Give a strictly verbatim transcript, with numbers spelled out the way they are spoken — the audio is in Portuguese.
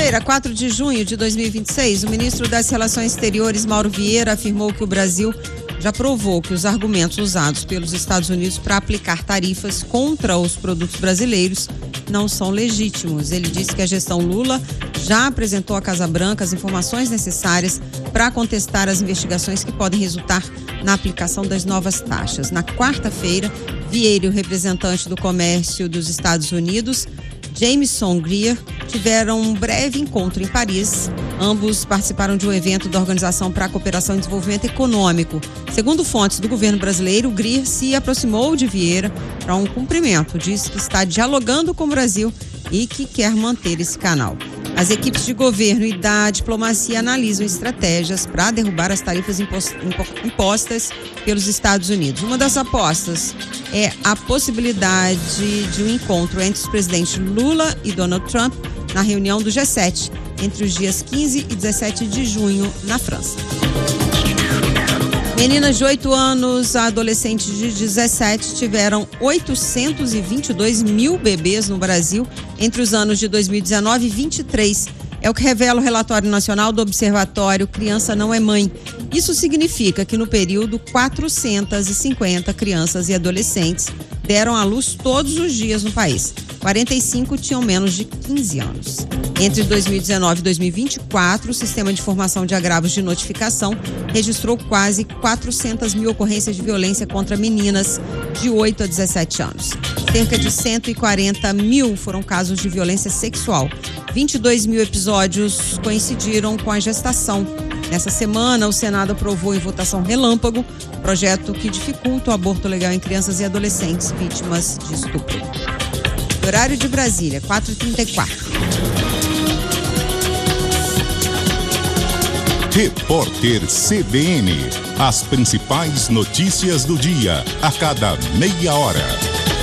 Quarta-feira, quatro de junho de dois mil e vinte e seis, o ministro das Relações Exteriores, Mauro Vieira, afirmou que o Brasil já provou que os argumentos usados pelos Estados Unidos para aplicar tarifas contra os produtos brasileiros não são legítimos. Ele disse que a gestão Lula já apresentou à Casa Branca as informações necessárias para contestar as investigações que podem resultar na aplicação das novas taxas. Na quarta-feira, Vieira e o representante do comércio dos Estados Unidos, Jamieson Greer, tiveram um breve encontro em Paris. Ambos participaram de um evento da Organização para a Cooperação e Desenvolvimento Econômico. Segundo fontes do governo brasileiro, Greer se aproximou de Vieira para um cumprimento. Disse que está dialogando com o Brasil e que quer manter esse canal. As equipes de governo e da diplomacia analisam estratégias para derrubar as tarifas impostas pelos Estados Unidos. Uma das apostas é a possibilidade de um encontro entre os presidentes Lula e Donald Trump na reunião do G sete, entre os dias quinze e dezessete de junho, na França. Meninas de oito anos a adolescentes de dezessete tiveram oitocentos e vinte e dois mil bebês no Brasil entre os anos de dois mil e dezenove e vinte e três. É o que revela o relatório nacional do Observatório Criança Não é Mãe. Isso significa que no período quatrocentas e cinquenta crianças e adolescentes deram à luz todos os dias no país. quarenta e cinco tinham menos de quinze anos. Entre dois mil e dezenove e dois mil e vinte e quatro, o Sistema de Informação de Agravos de Notificação registrou quase quatrocentas mil ocorrências de violência contra meninas de oito a dezessete anos. Cerca de cento e quarenta mil foram casos de violência sexual. vinte e dois mil episódios coincidiram com a gestação. Nessa semana, o Senado aprovou em votação relâmpago o projeto que dificulta o aborto legal em crianças e adolescentes vítimas de estupro. Horário de Brasília, quatro e trinta e quatro. Repórter C B N. As principais notícias do dia, a cada meia hora.